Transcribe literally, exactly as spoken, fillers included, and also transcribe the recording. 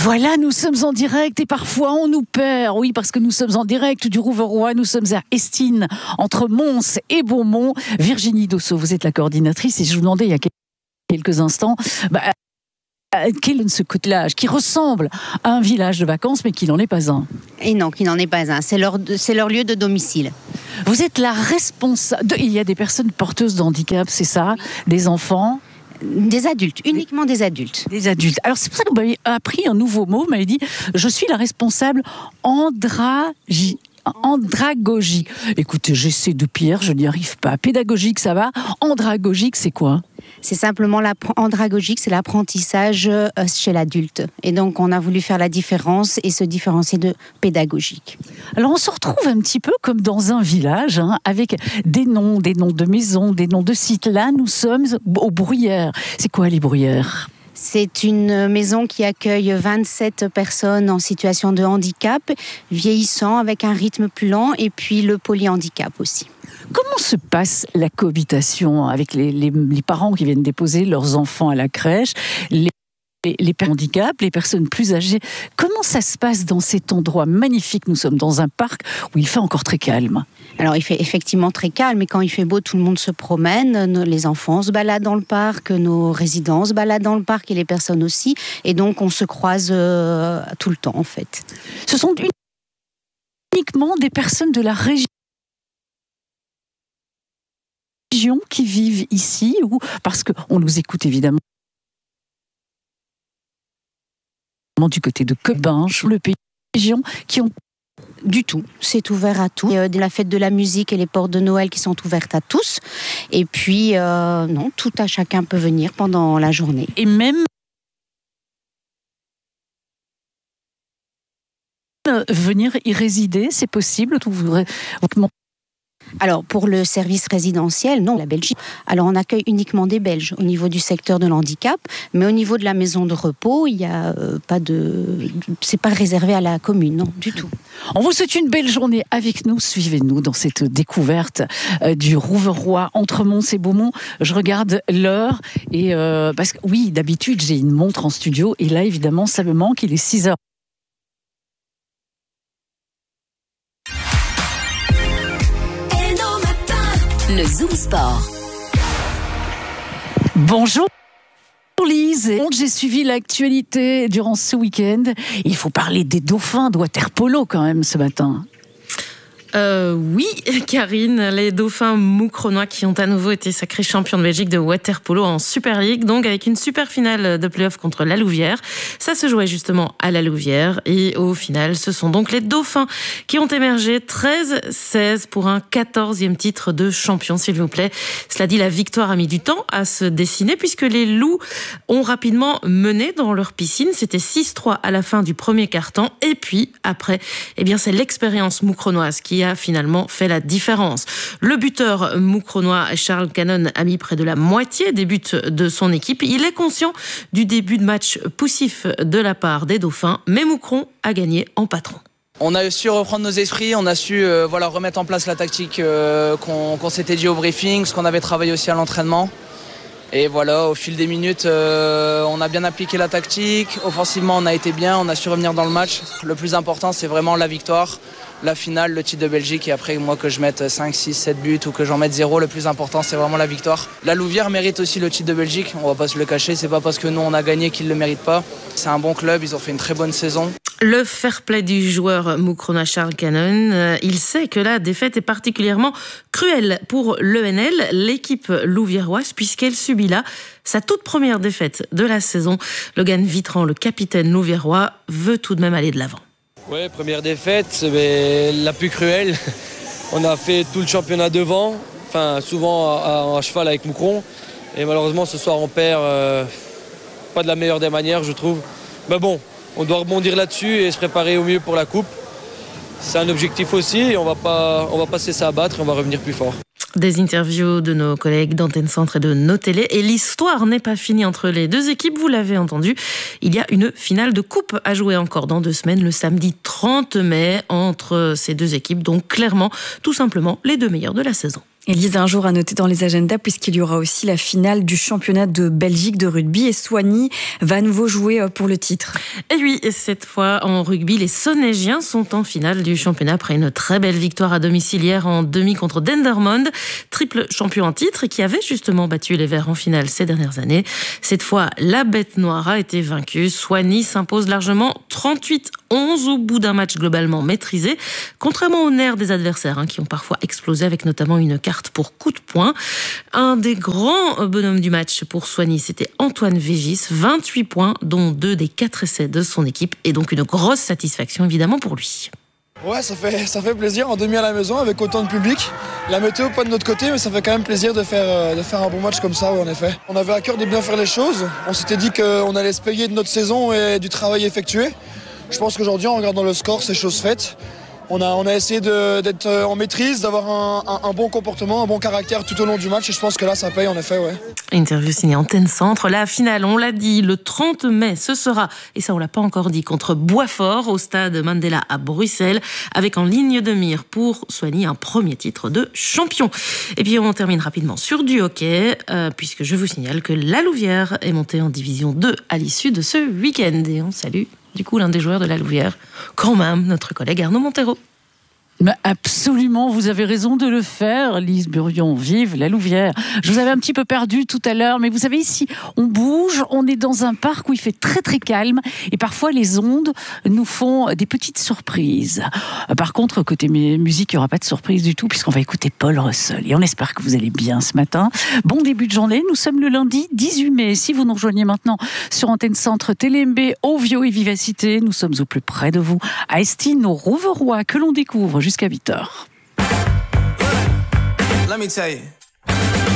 Voilà, nous sommes en direct et parfois on nous perd. Oui, parce que nous sommes en direct du Rouveroy. Nous sommes à Estines, entre Mons et Beaumont. Virginie Dosso, vous êtes la coordinatrice et je vous demandais il y a quelques instants... Bah, quel est ce côtelage qui ressemble à un village de vacances, mais qui n'en est pas un. Et non, qui n'en est pas un. C'est leur, c'est leur lieu de domicile. Vous êtes la responsable... De... Il y a des personnes porteuses de handicap, c'est ça? Des enfants? Des adultes, uniquement des adultes. Des adultes. Alors c'est pour ça que vous m'avez appris un nouveau mot. Vous m'avez dit, je suis la responsable andragie. Andragogie. Écoutez, j'essaie de pire, je n'y arrive pas. Pédagogique, ça va. Andragogique, c'est quoi? C'est simplement l'andragogique, c'est l'apprentissage chez l'adulte. Et donc, on a voulu faire la différence et se différencier de pédagogique. Alors, on se retrouve un petit peu comme dans un village, hein, avec des noms, des noms de maisons, des noms de sites. Là, nous sommes aux Bruyères. C'est quoi les Bruyères ? C'est une maison qui accueille vingt-sept personnes en situation de handicap, vieillissant avec un rythme plus lent, et puis le polyhandicap aussi. Comment se passe la cohabitation avec les, les, les parents qui viennent déposer leurs enfants à la crèche, les, les, les handicaps, les personnes plus âgées? Comment ça se passe dans cet endroit magnifique? Nous sommes dans un parc où il fait encore très calme. Alors il fait effectivement très calme, et quand il fait beau, tout le monde se promène, les enfants se baladent dans le parc, nos résidents se baladent dans le parc et les personnes aussi, et donc on se croise euh, tout le temps en fait. Ce sont uniquement des personnes de la région qui vivent ici, ou parce qu'on nous écoute évidemment du côté de Cobbinches, le pays région qui ont du tout, c'est ouvert à tous. Euh, la fête de la musique et les portes de Noël qui sont ouvertes à tous. Et puis, euh, non, tout à chacun peut venir pendant la journée. Et même venir y résider, c'est possible? Alors, pour le service résidentiel, non, la Belgique. Alors, on accueille uniquement des Belges au niveau du secteur de l'handicap, mais au niveau de la maison de repos, il y a euh, pas de, c'est pas réservé à la commune, non, du tout. On vous souhaite une belle journée avec nous. Suivez-nous dans cette découverte euh, du Rouveroy entre Mons et Beaumont. Je regarde l'heure et euh, parce que oui, d'habitude j'ai une montre en studio et là évidemment ça me manque. Il est six heures. Le Zoom Sport. Bonjour Lise. J'ai suivi l'actualité durant ce week-end. Il faut parler des dauphins de water-polo quand même ce matin. Euh, oui, Karine, les dauphins moucronois qui ont à nouveau été sacrés champions de Belgique de water-polo en Super League, donc avec une super finale de play-off contre la Louvière. Ça se jouait justement à la Louvière et au final, ce sont donc les dauphins qui ont émergé treize seize pour un quatorzième titre de champion, s'il vous plaît. Cela dit, la victoire a mis du temps à se dessiner puisque les loups ont rapidement mené dans leur piscine. C'était six trois à la fin du premier quart-temps et puis après, eh bien, c'est l'expérience moucronoise qui a finalement fait la différence. Le buteur moucronois Charles Cannon a mis près de la moitié des buts de son équipe. Il est conscient du début de match poussif de la part des dauphins, mais Moucron a gagné en patron. On a su reprendre nos esprits, on a su euh, voilà, remettre en place la tactique euh, qu'on, qu'on s'était dit au briefing, ce qu'on avait travaillé aussi à l'entraînement. Et voilà, au fil des minutes, euh, on a bien appliqué la tactique. Offensivement, on a été bien, on a su revenir dans le match. Le plus important, c'est vraiment la victoire, la finale, le titre de Belgique. Et après, moi, que je mette cinq, six, sept buts ou que j'en mette zéro, le plus important, c'est vraiment la victoire. La Louvière mérite aussi le titre de Belgique. On va pas se le cacher, c'est pas parce que nous, on a gagné qu'ils le méritent pas. C'est un bon club, ils ont fait une très bonne saison. Le fair play du joueur moucronois Charles Cannon, il sait que la défaite est particulièrement cruelle pour l'E N L, l'équipe louviéroise, puisqu'elle subit là sa toute première défaite de la saison. Logan Vitran, le capitaine louviérois, veut tout de même aller de l'avant. Ouais, première défaite, mais la plus cruelle. On a fait tout le championnat devant, enfin souvent à, à, à cheval avec Moucron, et malheureusement ce soir on perd euh, pas de la meilleure des manières, je trouve. Mais bon, on doit rebondir là-dessus et se préparer au mieux pour la coupe. C'est un objectif aussi et on va pas, on va pas se laisser abattre et on va revenir plus fort. Des interviews de nos collègues d'Antenne Centre et de Nos Télé. Et l'histoire n'est pas finie entre les deux équipes, vous l'avez entendu. Il y a une finale de coupe à jouer encore dans deux semaines, le samedi trente mai, entre ces deux équipes. Donc clairement, tout simplement, les deux meilleurs de la saison. Élise, un jour à noter dans les agendas puisqu'il y aura aussi la finale du championnat de Belgique de rugby et Soignies va à nouveau jouer pour le titre. Et oui, cette fois en rugby, les Sonnégiens sont en finale du championnat après une très belle victoire à domicile hier en demi contre Dendermonde, triple champion en titre et qui avait justement battu les Verts en finale ces dernières années. Cette fois, la Bête Noire a été vaincue. Soignies s'impose largement trente-huit onze au bout d'un match globalement maîtrisé, contrairement aux nerfs des adversaires hein, qui ont parfois explosé avec notamment une carte pour coup de poing. Un des grands bonhommes du match pour Soignies, c'était Antoine Végis, vingt-huit points, dont deux des quatre essais de son équipe, et donc une grosse satisfaction évidemment pour lui. Ouais, ça fait, ça fait plaisir en demi à la maison avec autant de public. La météo pas de notre côté, mais ça fait quand même plaisir de faire, de faire un bon match comme ça, ouais, en effet. On avait à cœur de bien faire les choses. On s'était dit qu'on allait se payer de notre saison et du travail effectué. Je pense qu'aujourd'hui, en regardant le score, c'est chose faite. On a, on a essayé de, d'être en maîtrise, d'avoir un, un, un bon comportement, un bon caractère tout au long du match et je pense que là, ça paye en effet, ouais. Interview signée Antenne Centre. La finale, on l'a dit, le trente mai, ce sera, et ça on l'a pas encore dit, contre Boisfort au stade Mandela à Bruxelles, avec en ligne de mire pour Soignies un premier titre de champion. Et puis on termine rapidement sur du hockey, euh, puisque je vous signale que la Louvière est montée en division deux à l'issue de ce week-end. Et on salue du coup l'un des joueurs de la Louvière, quand même, notre collègue Arnaud Montero. Mais absolument, vous avez raison de le faire, Lise Burion, vive la Louvière. Je vous avais un petit peu perdu tout à l'heure, mais vous savez, ici, on bouge, on est dans un parc où il fait très très calme, et parfois les ondes nous font des petites surprises. Par contre, côté musique, il n'y aura pas de surprise du tout, puisqu'on va écouter Paul Russell, et on espère que vous allez bien ce matin. Bon début de journée, nous sommes le lundi dix-huit mai. Si vous nous rejoignez maintenant sur Antenne Centre, Télé M B, Ovio et Vivacité, nous sommes au plus près de vous, à Estine, au Rouveroy, que l'on découvre jusqu'à huit heures. Let me tell you.